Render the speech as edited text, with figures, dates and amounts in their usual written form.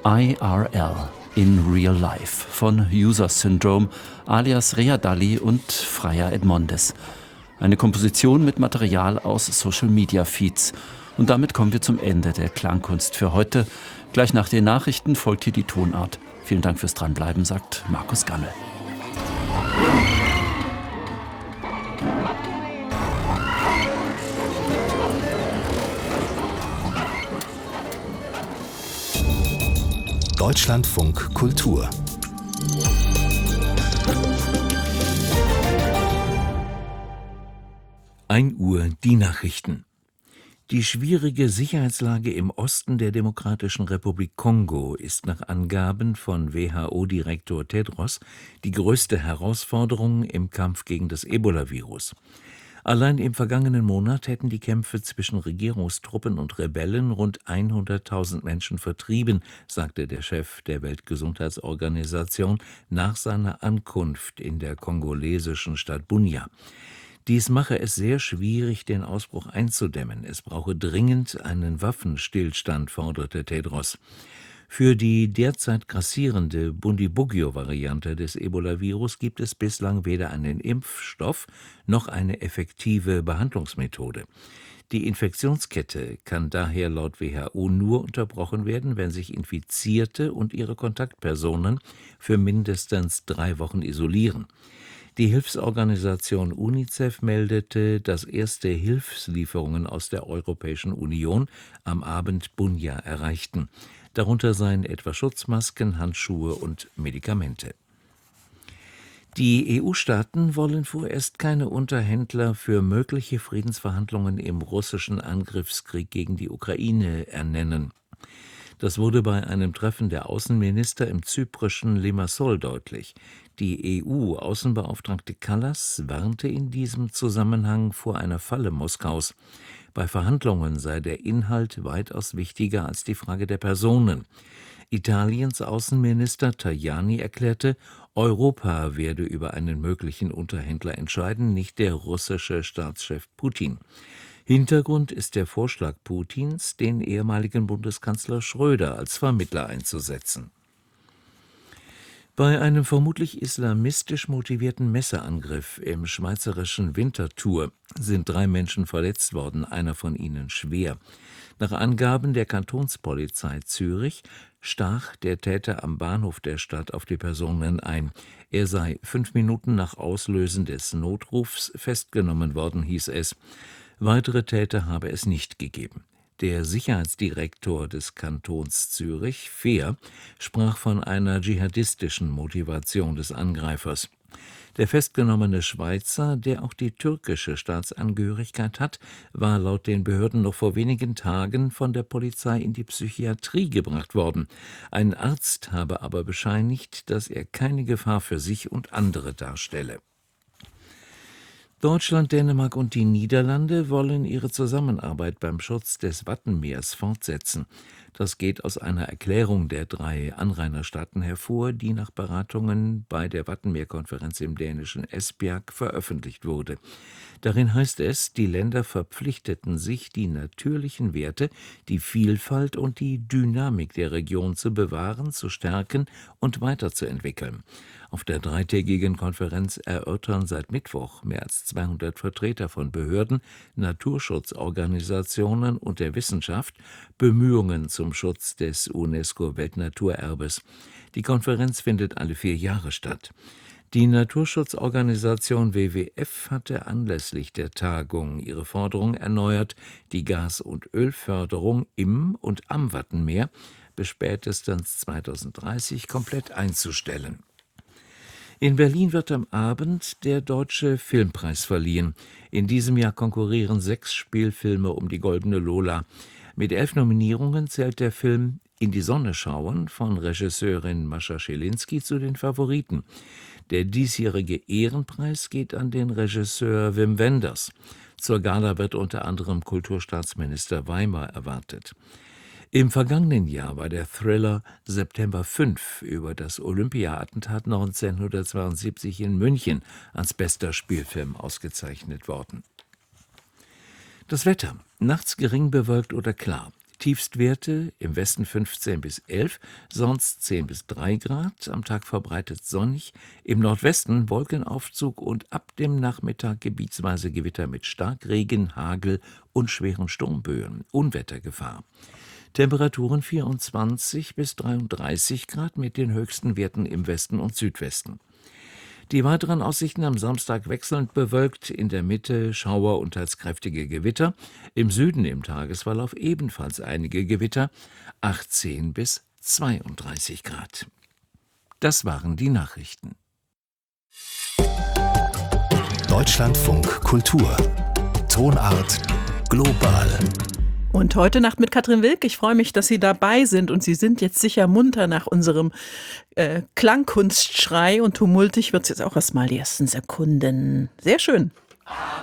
IRL, in Real Life, von User Syndrome alias Rea Dalli und Freya Edmondes. Eine Komposition mit Material aus Social Media Feeds. Und damit kommen wir zum Ende der Klangkunst für heute. Gleich nach den Nachrichten folgt hier die Tonart. Vielen Dank fürs Dranbleiben, sagt Markus Gammel. Deutschlandfunk Kultur. Uhr die Nachrichten. Die schwierige Sicherheitslage im Osten der Demokratischen Republik Kongo ist nach Angaben von WHO-Direktor Tedros die größte Herausforderung im Kampf gegen das Ebola-Virus. Allein im vergangenen Monat hätten die Kämpfe zwischen Regierungstruppen und Rebellen rund 100.000 Menschen vertrieben, sagte der Chef der Weltgesundheitsorganisation nach seiner Ankunft in der kongolesischen Stadt Bunia. Dies mache es sehr schwierig, den Ausbruch einzudämmen. Es brauche dringend einen Waffenstillstand, forderte Tedros. Für die derzeit grassierende Bundibugyo-Variante des Ebola-Virus gibt es bislang weder einen Impfstoff noch eine effektive Behandlungsmethode. Die Infektionskette kann daher laut WHO nur unterbrochen werden, wenn sich Infizierte und ihre Kontaktpersonen für mindestens 3 Wochen isolieren. Die Hilfsorganisation UNICEF meldete, dass erste Hilfslieferungen aus der Europäischen Union am Abend Bunia erreichten. Darunter seien etwa Schutzmasken, Handschuhe und Medikamente. Die EU-Staaten wollen vorerst keine Unterhändler für mögliche Friedensverhandlungen im russischen Angriffskrieg gegen die Ukraine ernennen. Das wurde bei einem Treffen der Außenminister im zyprischen Limassol deutlich. Die EU-Außenbeauftragte Kallas warnte in diesem Zusammenhang vor einer Falle Moskaus. Bei Verhandlungen sei der Inhalt weitaus wichtiger als die Frage der Personen. Italiens Außenminister Tajani erklärte, Europa werde über einen möglichen Unterhändler entscheiden, nicht der russische Staatschef Putin. Hintergrund ist der Vorschlag Putins, den ehemaligen Bundeskanzler Schröder als Vermittler einzusetzen. Bei einem vermutlich islamistisch motivierten Messerangriff im schweizerischen Winterthur sind 3 Menschen verletzt worden, einer von ihnen schwer. Nach Angaben der Kantonspolizei Zürich stach der Täter am Bahnhof der Stadt auf die Personen ein. Er sei 5 Minuten nach Auslösen des Notrufs festgenommen worden, hieß es. Weitere Täter habe es nicht gegeben. Der Sicherheitsdirektor des Kantons Zürich, Fehr, sprach von einer dschihadistischen Motivation des Angreifers. Der festgenommene Schweizer, der auch die türkische Staatsangehörigkeit hat, war laut den Behörden noch vor wenigen Tagen von der Polizei in die Psychiatrie gebracht worden. Ein Arzt habe aber bescheinigt, dass er keine Gefahr für sich und andere darstelle. Deutschland, Dänemark und die Niederlande wollen ihre Zusammenarbeit beim Schutz des Wattenmeers fortsetzen. Das geht aus einer Erklärung der 3 Anrainerstaaten hervor, die nach Beratungen bei der Wattenmeerkonferenz im dänischen Esbjerg veröffentlicht wurde. Darin heißt es, die Länder verpflichteten sich, die natürlichen Werte, die Vielfalt und die Dynamik der Region zu bewahren, zu stärken und weiterzuentwickeln. Auf der 3-tägigen Konferenz erörtern seit Mittwoch mehr als 200 Vertreter von Behörden, Naturschutzorganisationen und der Wissenschaft Bemühungen zum Schutz des UNESCO-Weltnaturerbes. Die Konferenz findet alle 4 Jahre statt. Die Naturschutzorganisation WWF hatte anlässlich der Tagung ihre Forderung erneuert, die Gas- und Ölförderung im und am Wattenmeer bis spätestens 2030 komplett einzustellen. In Berlin wird am Abend der Deutsche Filmpreis verliehen. In diesem Jahr konkurrieren 6 Spielfilme um die Goldene Lola. Mit 11 Nominierungen zählt der Film In die Sonne schauen von Regisseurin Mascha Schelinski zu den Favoriten. Der diesjährige Ehrenpreis geht an den Regisseur Wim Wenders. Zur Gala wird unter anderem Kulturstaatsminister Weimar erwartet. Im vergangenen Jahr war der Thriller September 5 über das Olympia-Attentat 1972 in München als bester Spielfilm ausgezeichnet worden. Das Wetter: nachts gering bewölkt oder klar. Tiefstwerte im Westen 15 bis 11, sonst 10 bis 3 Grad, am Tag verbreitet sonnig, im Nordwesten Wolkenaufzug und ab dem Nachmittag gebietsweise Gewitter mit Starkregen, Hagel und schweren Sturmböen, Unwettergefahr. Temperaturen 24 bis 33 Grad mit den höchsten Werten im Westen und Südwesten. Die weiteren Aussichten am Samstag wechselnd bewölkt, in der Mitte Schauer und teils kräftige Gewitter, im Süden im Tagesverlauf ebenfalls einige Gewitter, 18 bis 32 Grad. Das waren die Nachrichten. Deutschlandfunk Kultur. Tonart global. Und heute Nacht mit Katrin Wilk. Ich freue mich, dass Sie dabei sind und Sie sind jetzt sicher munter nach unserem Klangkunstschrei und tumultig wird es jetzt auch erstmal die ersten Sekunden. Sehr schön.